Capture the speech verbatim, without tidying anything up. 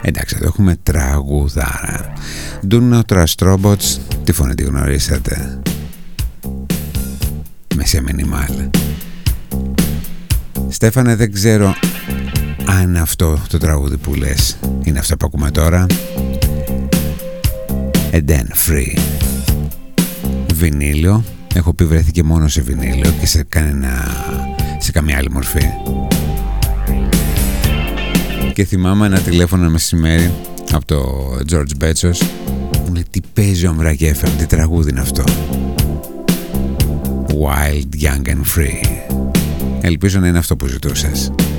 Εντάξει, εδώ έχουμε τραγουδάρα. Do Not Trust Robots, τη φωνή τη γνωρίσατε. Μεσαία Μινιμάλ. Στέφανε, δεν ξέρω αν αυτό το τραγούδι που λες είναι αυτό που ακούμε τώρα. And then Free. Βινίλιο. Έχω πει βρέθηκε μόνο σε βινίλιο και σε, κανένα, σε καμία άλλη μορφή. Και θυμάμαι ένα τηλέφωνο μεσημέρι από το George Bezos. Μου λέει, τι παίζει ο Αμβράκη εφ εμ, τι τραγούδι είναι αυτό. Wild, Young and Free. Ελπίζω να είναι αυτό που ζητούσες.